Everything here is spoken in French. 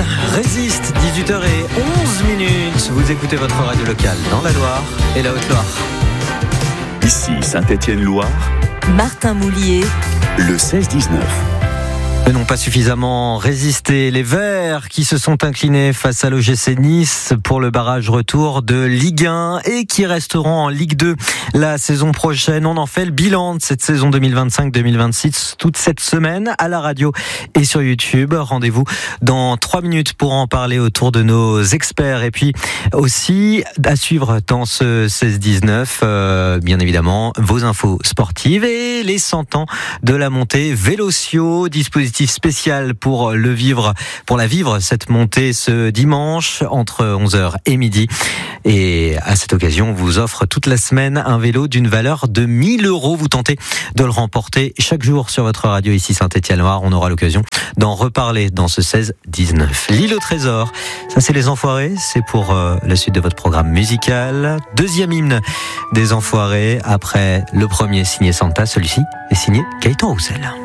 Résiste, 18h11. Vous écoutez votre radio locale dans la Loire et la Haute-Loire. Ici Saint-Étienne-Loire, Martin Moulier, le 16-19. N'ont pas suffisamment résisté. Les Verts qui se sont inclinés face à l'OGC Nice pour le barrage retour de Ligue 1 et qui resteront en Ligue 2 la saison prochaine. On en fait le bilan de cette saison 2025-2026 toute cette semaine à la radio et sur YouTube. Rendez-vous dans 3 minutes pour en parler autour de nos experts. Et puis aussi à suivre dans ce 16-19, bien évidemment, vos infos sportives et les 100 ans de la montée Vélocio, dispositif spécial pour la vivre cette montée ce dimanche entre 11h et midi. Et à cette occasion, on vous offre toute la semaine un vélo d'une valeur de 1 000 €. Vous tentez de le remporter chaque jour sur votre radio ici Saint-Étienne-Loire. On aura l'occasion d'en reparler dans ce 16-19. L'île au trésor, ça c'est les Enfoirés. C'est pour la suite de votre programme musical. Deuxième hymne des Enfoirés. Après le premier signé Santa, celui-ci est signé Gaëtan Roussel.